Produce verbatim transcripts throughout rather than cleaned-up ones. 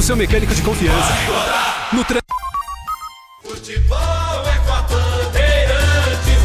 seu mecânico de confiança. No tra... Futebol é com a Bandeirantes.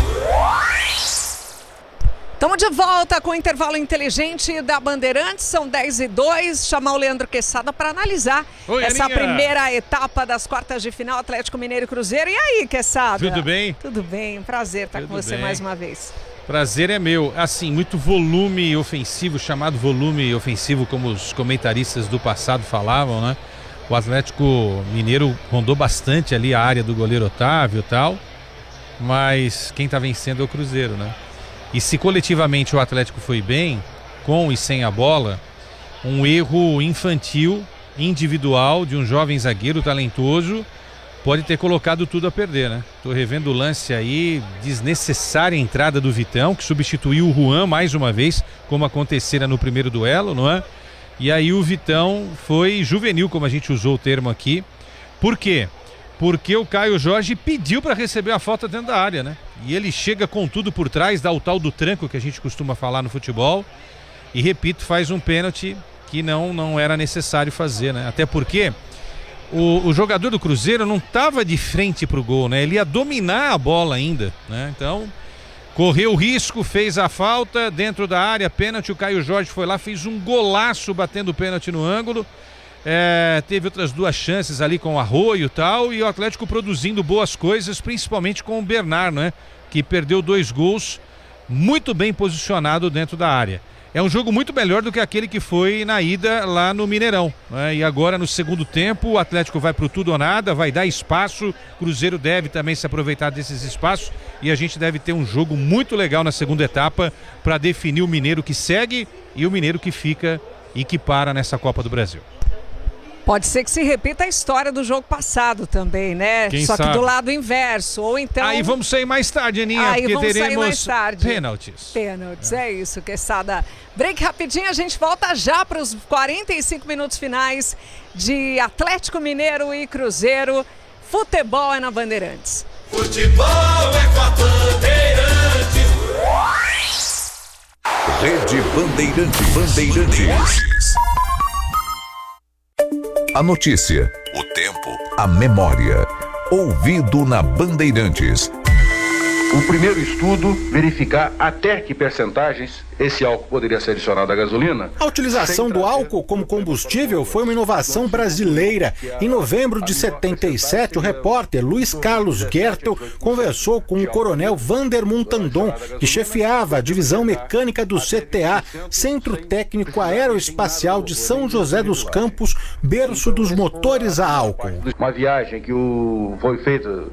Estamos de volta com o intervalo inteligente da Bandeirantes, são dez e dois, chamar o Leandro Quesada para analisar Oi, essa Aninha. primeira etapa das quartas de final, Atlético Mineiro e Cruzeiro. E aí, Quesada? Tudo bem? Tudo bem, prazer estar Tudo com você bem. mais uma vez. Prazer é meu. Assim, muito volume ofensivo, chamado volume ofensivo, como os comentaristas do passado falavam, né? O Atlético Mineiro rondou bastante ali a área do goleiro Otávio e tal, mas quem tá vencendo é o Cruzeiro, né? E se coletivamente o Atlético foi bem, com e sem a bola, um erro infantil, individual, de um jovem zagueiro talentoso, pode ter colocado tudo a perder, né? Tô revendo o lance aí, desnecessária entrada do Vitão, que substituiu o Juan mais uma vez, como acontecera no primeiro duelo, não é? E aí o Vitão foi juvenil, como a gente usou o termo aqui. Por quê? Porque o Caio Jorge pediu para receber a falta dentro da área, né? E ele chega com tudo por trás, dá o tal do tranco que a gente costuma falar no futebol. E repito, faz um pênalti que não, não era necessário fazer, né? Até porque o, o jogador do Cruzeiro não estava de frente pro gol, né? Ele ia dominar a bola ainda, né? Então, correu o risco, fez a falta dentro da área, pênalti. O Caio Jorge foi lá, fez um golaço batendo o pênalti no ângulo. É, teve outras duas chances ali com o Arroio e tal, e o Atlético produzindo boas coisas, principalmente com o Bernard, né? Que perdeu dois gols, muito bem posicionado dentro da área. É um jogo muito melhor do que aquele que foi na ida lá no Mineirão, né? E agora no segundo tempo o Atlético vai pro tudo ou nada, vai dar espaço, o Cruzeiro deve também se aproveitar desses espaços e a gente deve ter um jogo muito legal na segunda etapa para definir o Mineiro que segue e o Mineiro que fica e que para nessa Copa do Brasil. Pode ser que se repita a história do jogo passado também, né? Quem Só sabe? que do lado inverso, ou então... Aí vamos sair mais tarde, Aninha, Aí porque vamos sair teremos mais tarde. pênaltis. Pênaltis, é, é isso, Quesada. Break rapidinho, a gente volta já para os quarenta e cinco minutos finais de Atlético Mineiro e Cruzeiro. Futebol é na Bandeirantes. Futebol é com a Bandeirantes. Rede Bandeirantes. Bandeirantes. A notícia, o tempo, a memória. Ouvido na Bandeirantes. O primeiro estudo verificar até que percentagens esse álcool poderia ser adicionado à gasolina. A utilização do álcool como combustível foi uma inovação brasileira. Em novembro de setenta e sete, o repórter Luiz Carlos Gertel conversou com o coronel Vander Muntandon, que chefiava a divisão mecânica do C T A, Centro Técnico Aeroespacial de São José dos Campos, berço dos motores a álcool. Uma viagem que o, foi feita